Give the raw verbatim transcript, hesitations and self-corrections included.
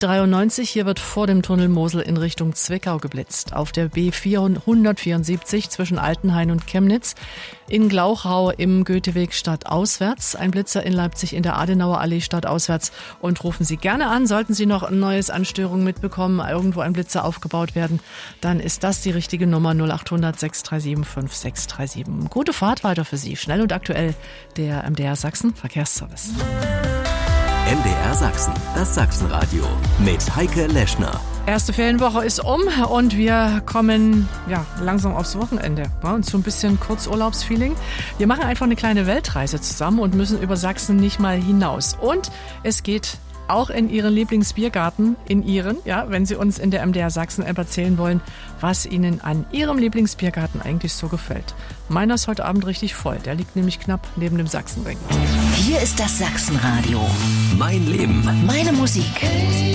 dreiundneunzig, hier wird vor dem Tunnel Mosel in Richtung Zwickau geblitzt. Auf der B vierhundertvierundsiebzig zwischen Altenhain und Chemnitz. In Glauchau im Goetheweg stadtauswärts. Ein Blitzer in Leipzig in der Adenauer Allee stadtauswärts. Und rufen Sie gerne an, sollten Sie noch ein neues Anstörung mitbekommen, irgendwo ein Blitzer aufgebaut werden, dann ist das die richtige Nummer null acht hundert sechs drei sieben fünf sechs drei sieben. Gute Fahrt weiter für Sie. Schnell und aktuell der M D R Sachsen Verkehrsservice. M D R Sachsen, das Sachsenradio mit Heike Leschner. Erste Ferienwoche ist um und wir kommen ja langsam aufs Wochenende, ja, und so ein bisschen Kurzurlaubsfeeling. Wir machen einfach eine kleine Weltreise zusammen und müssen über Sachsen nicht mal hinaus. Und es geht auch in Ihren Lieblingsbiergarten, in Ihren, ja, wenn Sie uns in der M D R Sachsen-App erzählen wollen, was Ihnen an Ihrem Lieblingsbiergarten eigentlich so gefällt. Meiner ist heute Abend richtig voll, der liegt nämlich knapp neben dem Sachsenring. Hier ist das Sachsenradio. Mein Leben. Meine Musik.